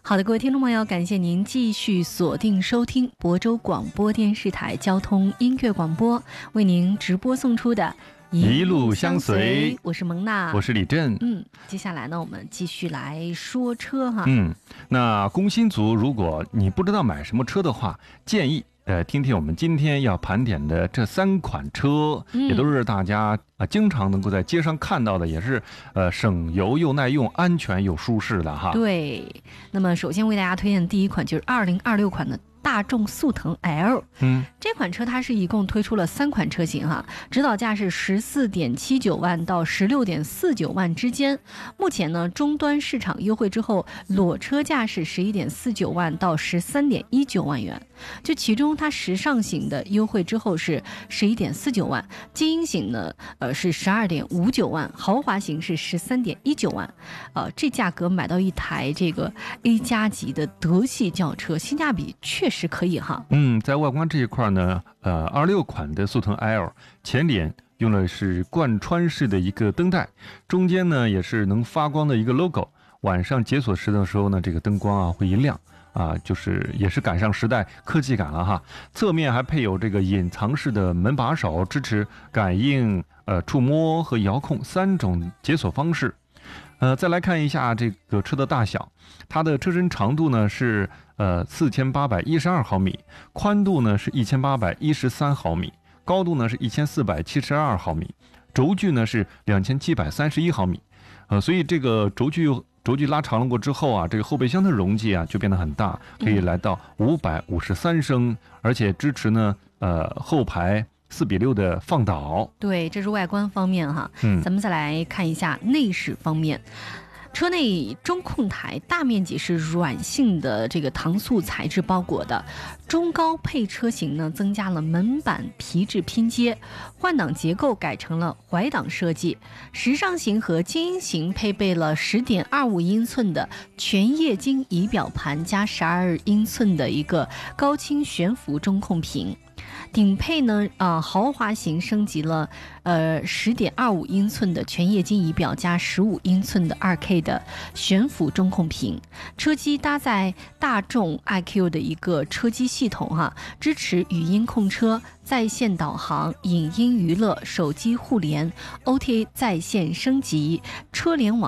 好的，各位听众朋友，感谢您继续锁定收听亳州广播电视台交通音乐广播为您直播送出的一路相随。 我是蒙娜， 我是李振。 接下来呢，我们继续来说车哈。 那工薪族，如果你不知道买什么车的话，建议听听我们今天要盘点的这3款车，也都是大家经常能够在街上看到的，也是省油又耐用、安全又舒适的哈。 对，那么首先为大家推荐的第一款就是2026款的大众速腾 L。这款车它是一共推出了3款车型哈，指导价是14.79万到16.49万之间。目前呢，终端市场优惠之后，裸车价是11.49万到13.19万元。就其中它时尚型的优惠之后是11.49万，精英型呢是12.59万，豪华型是13.19万。这价格买到一台这个 A 加级的德系轿车，性价比确实可以哈。 在外观这一块呢，26款的速腾 L 前脸用的是贯穿式的一个灯带，中间呢也是能发光的一个 logo， 晚上解锁时的时候呢，这个灯光会一亮。就是也是赶上时代科技感了哈。侧面还配有这个隐藏式的门把手，支持感应、触摸和遥控3种解锁方式。再来看一下这个车的大小，它的车身长度呢是4812毫米，宽度呢是1813毫米，高度呢是1472毫米，轴距呢是2731毫米。所以这个轴距拉长了过之后这个后备箱的容积就变得很大，可以来到553升，而且支持呢后排4:6的放倒。 对，这是外观方面哈。咱们再来看一下内饰方面。车内中控台大面积是软性的这个搪塑材质包裹的，中高配车型呢增加了门板皮质拼接，换挡结构改成了怀挡设计，时尚型和精英型配备了10.25英寸的全液晶仪表盘加12英寸的一个高清悬浮中控屏。顶配呢，豪华型升级了10.25英寸的全液晶仪表加15英寸的2K 的悬浮中控屏。车机搭载大众 iQ 的一个车机系统哈，支持语音控车、在线导航、影音娱乐、手机互联、OTA 在线升级、车联网